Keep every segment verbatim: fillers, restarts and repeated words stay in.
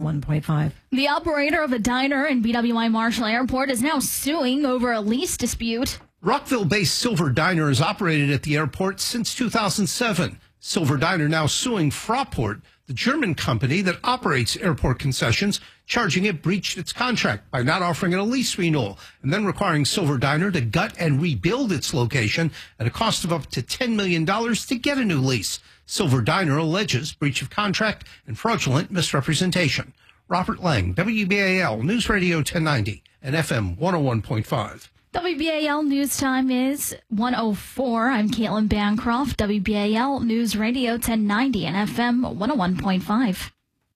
one point five. The operator of a diner in B W I Marshall Airport is now suing over a lease dispute. Rockville-based Silver Diner has operated at the airport since two thousand seven. Silver Diner now suing Fraport, the German company that operates airport concessions, charging it breached its contract by not offering it a lease renewal and then requiring Silver Diner to gut and rebuild its location at a cost of up to ten million dollars to get a new lease. Silver Diner alleges breach of contract and fraudulent misrepresentation. Robert Lang, W B A L News Radio ten ninety and F M one oh one point five. W B A L News Time is one oh four. I'm Caitlin Bancroft, W B A L News Radio ten ninety and F M one oh one point five.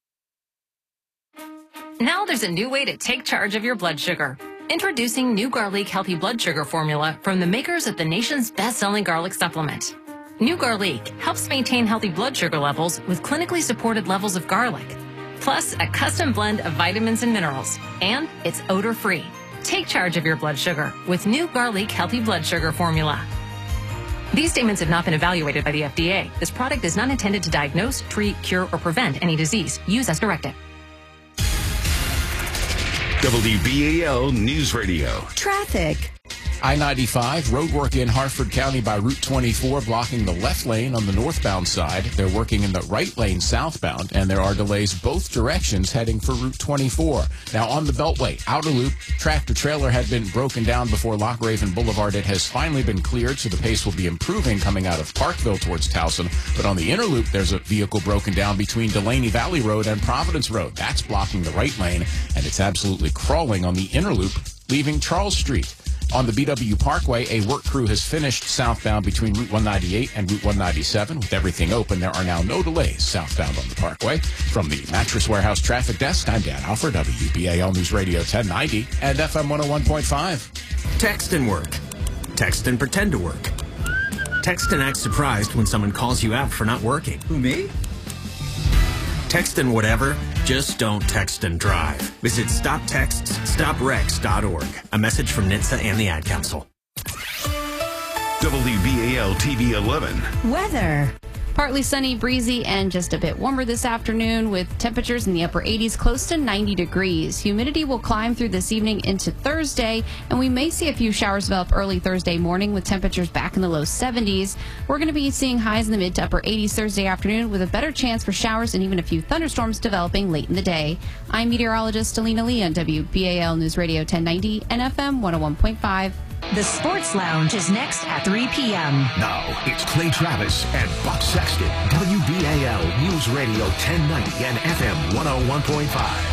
Now there's a new way to take charge of your blood sugar. Introducing new Garlic Healthy Blood Sugar Formula from the makers of the nation's best-selling garlic supplement. New Garlic helps maintain healthy blood sugar levels with clinically supported levels of garlic, plus a custom blend of vitamins and minerals, and it's odor-free. Take charge of your blood sugar with new Garlic Healthy Blood Sugar Formula. These statements have not been evaluated by the F D A. This product is not intended to diagnose, treat, cure, or prevent any disease. Use as directed. W B A L News Radio. Traffic. I ninety-five, roadwork in Hartford County by Route twenty-four, blocking the left lane on the northbound side. They're working in the right lane southbound, and there are delays both directions heading for Route twenty-four. Now, on the Beltway, outer loop, tractor-trailer had been broken down before Lochraven Boulevard. It has finally been cleared, so the pace will be improving coming out of Parkville towards Towson. But on the inner loop, there's a vehicle broken down between Delaney Valley Road and Providence Road. That's blocking the right lane, and it's absolutely crawling on the inner loop, leaving Charles Street. On the B W Parkway, a work crew has finished southbound between Route one ninety-eight and Route one ninety-seven. With everything open, there are now no delays southbound on the Parkway. From the Mattress Warehouse Traffic Desk, I'm Dan Alford, W B A L News Radio ten ninety and F M one oh one point five. Text and work. Text and pretend to work. Text and act surprised when someone calls you out for not working. Who, me? Text and whatever, just don't text and drive. Visit stop texts stop wrecks dot org. A message from N H T S A and the Ad Council. W B A L T V eleven. Weather. Partly sunny, breezy, and just a bit warmer this afternoon with temperatures in the upper eighties, close to ninety degrees. Humidity will climb through this evening into Thursday, and we may see a few showers develop early Thursday morning with temperatures back in the low seventies. We're going to be seeing highs in the mid to upper eighties Thursday afternoon with a better chance for showers and even a few thunderstorms developing late in the day. I'm meteorologist Alina Lee on W B A L News Radio ten ninety and F M one oh one point five. The Sports Lounge is next at three p.m. Now, it's Clay Travis and Buck Sexton. W B A L News Radio ten ninety and F M one oh one point five.